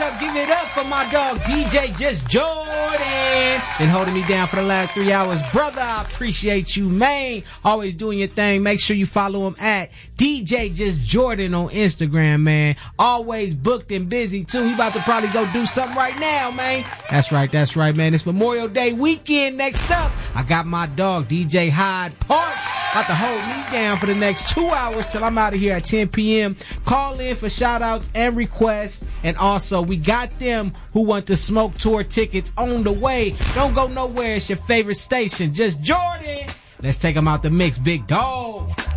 Give it up for my dog, DJ Just Jordan. Been holding me down for the last 3 hours. Brother, I appreciate you, man. Always doing your thing. Make sure you follow him at DJ Just Jordan on Instagram, man. Always booked and busy, too. He about to probably go do something right now, man. That's right, man. It's Memorial Day weekend. Next up, I got my dog, DJ Hyde Park. About to hold me down for the next 2 hours till I'm out of here at 10 p.m. Call in for shout outs and requests. And also, we got them who want the Smoke Tour tickets on the way. Don't go nowhere. It's your favorite station. Just Jordan. Let's take them out the mix, big dog.